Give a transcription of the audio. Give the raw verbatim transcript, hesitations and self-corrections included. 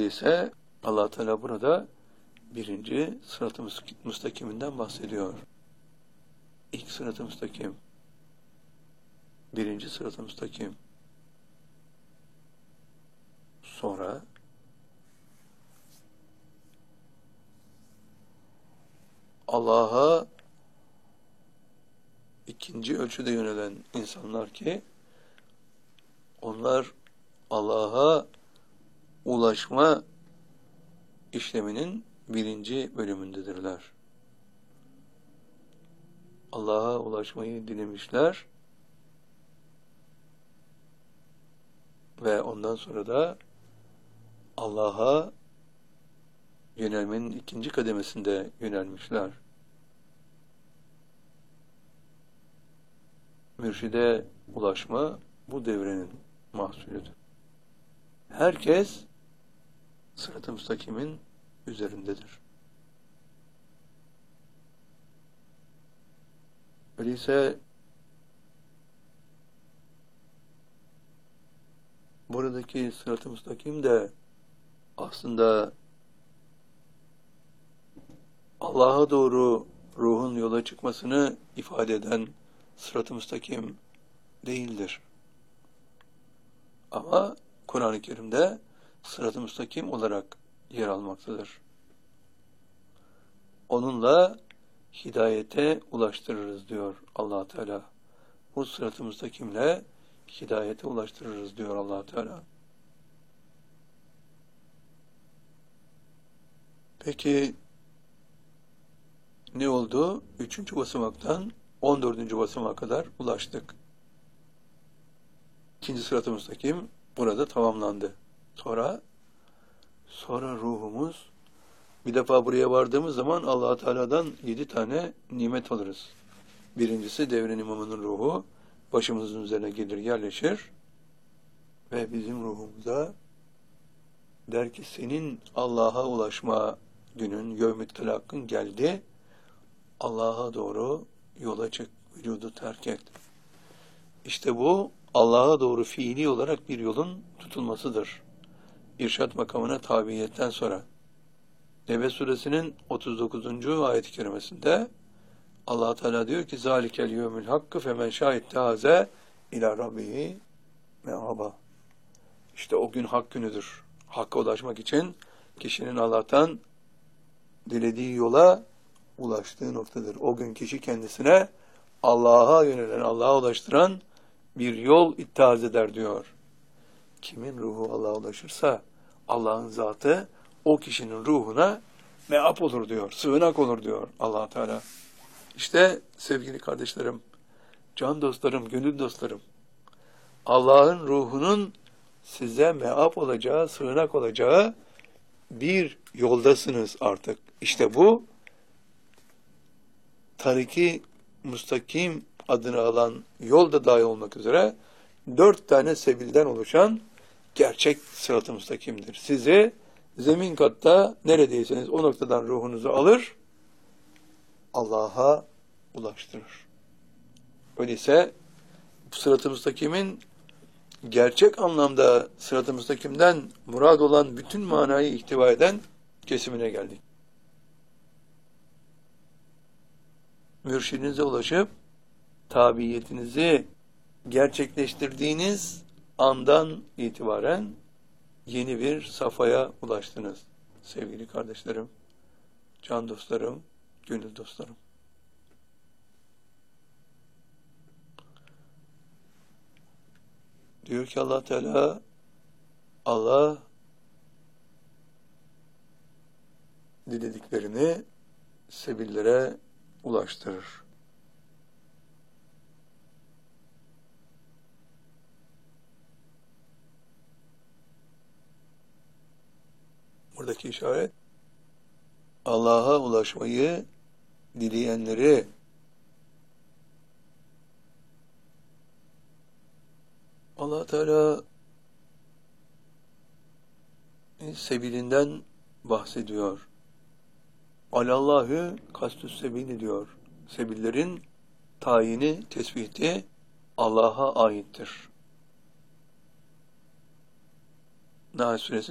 Öyleyse Allah Teala burada birinci sırat-ı müstakiminden bahsediyor. İlk sırat-ı müstakim. Birinci sırat-ı müstakim. Sonra Allah'a ikinci ölçüde yönelen insanlar ki onlar Allah'a ulaşma işleminin birinci bölümündedirler. Allah'a ulaşmayı dilemişler ve ondan sonra da Allah'a yönelmenin ikinci kademesinde yönelmişler. Mürşide ulaşma bu devrenin mahsulüdür. Herkes sırat-ı müstakimin üzerindedir. Öyleyse buradaki sırat-ı müstakim de aslında Allah'a doğru ruhun yola çıkmasını ifade eden sırat-ı müstakim değildir. Ama Kur'an-ı Kerim'de sırat-ı müstakim olarak yer almaktadır. Onunla hidayete ulaştırırız diyor Allah Teala. Bu sırat-ı müstakimle hidayete ulaştırırız diyor Allah Teala. Peki ne oldu? Üçüncü basamaktan on dördüncü basamağa kadar ulaştık. İkinci sırat-ı müstakim burada tamamlandı. Sonra sonra ruhumuz bir defa buraya vardığımız zaman Allah Teala'dan yedi tane nimet alırız. Birincisi devrin imamının ruhu başımızın üzerine gelir yerleşir ve bizim ruhumuza der ki senin Allah'a ulaşma günün yevm-i telakkın geldi. Allah'a doğru yola çık, vücudu terk et. İşte bu Allah'a doğru fiili olarak bir yolun tutulmasıdır. İrşad makamına tabiiyetten sonra. Nebe suresinin otuz dokuzuncu ayet-i kerimesinde Allah Teala diyor ki zalikel yevmül hakkı femen şahittaze ila rabbihi me'aba. İşte o gün hak günüdür. Hakka ulaşmak için kişinin Allah'tan dilediği yola ulaştığı noktadır. O gün kişi kendisine Allah'a yönelen, Allah'a ulaştıran bir yol ittihaz eder diyor. Kimin ruhu Allah'a ulaşırsa Allah'ın zatı o kişinin ruhuna meap olur diyor, sığınak olur diyor Allah Teala. İşte sevgili kardeşlerim, can dostlarım, gönül dostlarım, Allah'ın ruhunun size meap olacağı, sığınak olacağı bir yoldasınız artık. İşte bu Tarik-i Müstakim adını alan yolda dahil olmak üzere dört tane sebilden oluşan gerçek sırat-ı müstakimdir. Sizi zemin katta neredeyseniz o noktadan ruhunuzu alır, Allah'a ulaştırır. Öyleyse bu sırat-ı müstakimin gerçek anlamda sırat-ı müstakimden murad olan bütün manayı ihtiva eden kesimine geldik. Mürşidinize ulaşıp tabiyetinizi gerçekleştirdiğiniz andan itibaren yeni bir safhaya ulaştınız. Sevgili kardeşlerim, can dostlarım, gönül dostlarım. Diyor ki Allah Teala, Allah dilediklerini sebillere ulaştırır. Buradaki işaret Allah'a ulaşmayı dileyenleri Allah Teala sebilinden bahsediyor. Alallahü kastüs sebili diyor. Sebillerin tayini, tespiti Allah'a aittir. Nahl suresi